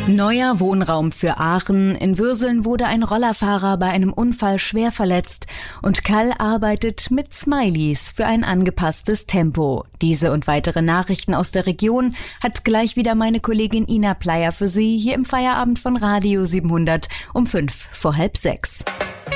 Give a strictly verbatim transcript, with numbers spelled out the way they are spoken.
Neuer Wohnraum für Aachen. In Würseln wurde ein Rollerfahrer bei einem Unfall schwer verletzt und Kall arbeitet mit Smileys für ein angepasstes Tempo. Diese und weitere Nachrichten aus der Region hat gleich wieder meine Kollegin Ina Pleyer für Sie hier im Feierabend von Radio siebenhundert um fünf vor halb sechs.